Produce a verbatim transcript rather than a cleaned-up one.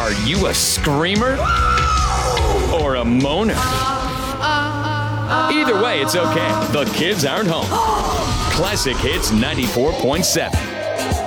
Are you a screamer? Or a moaner? Either way, it's okay. The kids aren't home. Classic Hits ninety-four point seven.